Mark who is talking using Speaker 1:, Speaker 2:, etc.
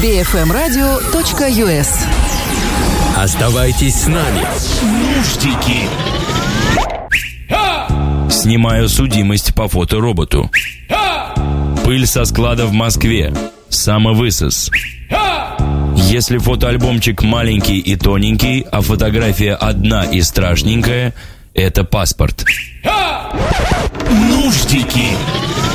Speaker 1: bfmradio.us.
Speaker 2: Оставайтесь с нами. Нуждики. Снимаю судимость по фотороботу. Пыль со склада в Москве. Самовысос. Если фотоальбомчик маленький и тоненький, а фотография одна и страшненькая, это паспорт.
Speaker 3: Нуждики.